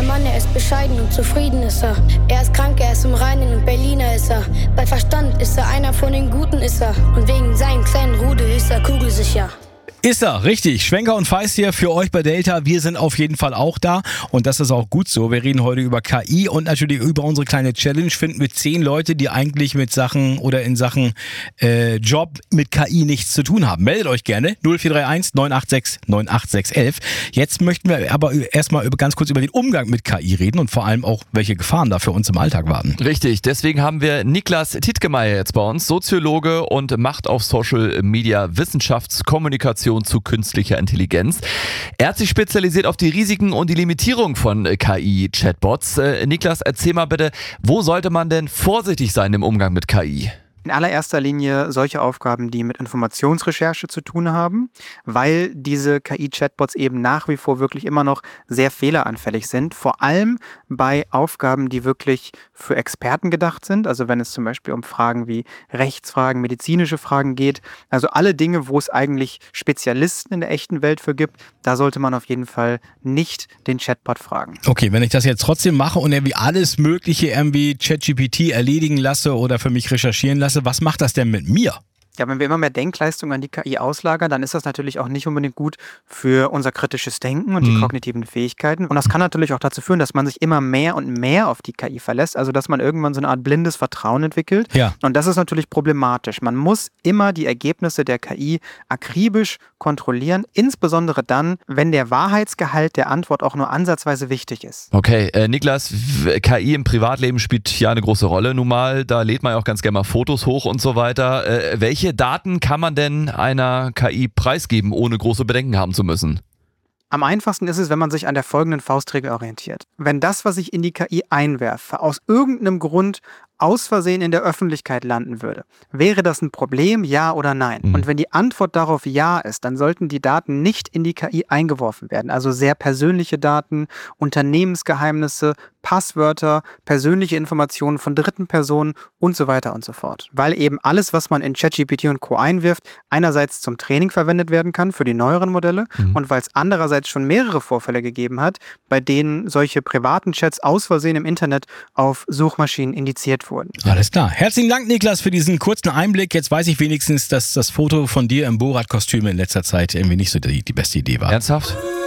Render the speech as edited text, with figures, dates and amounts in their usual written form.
Der Mann, er ist bescheiden und zufrieden ist er. Er ist krank, er ist im Reinen und Berliner ist er. Bei Verstand ist er einer von den Guten ist er. Und wegen seinem kleinen Rudel ist er kugelsicher. Ist er, richtig. Schwenker und Feist hier für euch bei Delta. Wir sind auf jeden Fall auch da und das ist auch gut so. Wir reden heute über KI und natürlich über unsere kleine Challenge. Finden wir 10 Leute, die eigentlich mit Sachen oder in Sachen Job mit KI nichts zu tun haben. Meldet euch gerne 0431 986 98611. Jetzt möchten wir aber erstmal ganz kurz über den Umgang mit KI reden und vor allem auch, welche Gefahren da für uns im Alltag warten. Richtig, deswegen haben wir Niklas Tietgemeier jetzt bei uns, Soziologe und macht auf Social Media Wissenschaftskommunikation zu künstlicher Intelligenz. Er hat sich spezialisiert auf die Risiken und die Limitierung von KI-Chatbots. Niklas, erzähl mal bitte, wo sollte man denn vorsichtig sein im Umgang mit KI? In allererster Linie solche Aufgaben, die mit Informationsrecherche zu tun haben, weil diese KI-Chatbots eben nach wie vor wirklich immer noch sehr fehleranfällig sind. Vor allem bei Aufgaben, die wirklich für Experten gedacht sind. Also wenn es zum Beispiel um Fragen wie Rechtsfragen, medizinische Fragen geht. Also alle Dinge, wo es eigentlich Spezialisten in der echten Welt für gibt, da sollte man auf jeden Fall nicht den Chatbot fragen. Okay, wenn ich das jetzt trotzdem mache und irgendwie alles Mögliche irgendwie ChatGPT erledigen lasse oder für mich recherchieren lasse, was macht das denn mit mir? Ja, wenn wir immer mehr Denkleistung an die KI auslagern, dann ist das natürlich auch nicht unbedingt gut für unser kritisches Denken und die kognitiven Fähigkeiten. Und das kann natürlich auch dazu führen, dass man sich immer mehr und mehr auf die KI verlässt, also dass man irgendwann so eine Art blindes Vertrauen entwickelt. Ja. Und das ist natürlich problematisch. Man muss immer die Ergebnisse der KI akribisch kontrollieren, insbesondere dann, wenn der Wahrheitsgehalt der Antwort auch nur ansatzweise wichtig ist. Okay, Niklas, KI im Privatleben spielt ja eine große Rolle nun mal. Da lädt man ja auch ganz gerne mal Fotos hoch und so weiter. Welche Daten kann man denn einer KI preisgeben, ohne große Bedenken haben zu müssen? Am einfachsten ist es, wenn man sich an der folgenden Faustregel orientiert. Wenn das, was ich in die KI einwerfe, aus irgendeinem Grund aus Versehen in der Öffentlichkeit landen würde, wäre das ein Problem, ja oder nein? Und wenn die Antwort darauf ja ist, dann sollten die Daten nicht in die KI eingeworfen werden. Also sehr persönliche Daten, Unternehmensgeheimnisse, Passwörter, persönliche Informationen von dritten Personen und so weiter und so fort. Weil eben alles, was man in ChatGPT und Co. einwirft, einerseits zum Training verwendet werden kann für die neueren Modelle und weil es andererseits schon mehrere Vorfälle gegeben hat, bei denen solche privaten Chats aus Versehen im Internet auf Suchmaschinen indiziert wurden. Alles klar. Herzlichen Dank, Niklas, für diesen kurzen Einblick. Jetzt weiß ich wenigstens, dass das Foto von dir im Borat-Kostüm in letzter Zeit irgendwie nicht so die beste Idee war. Ernsthaft?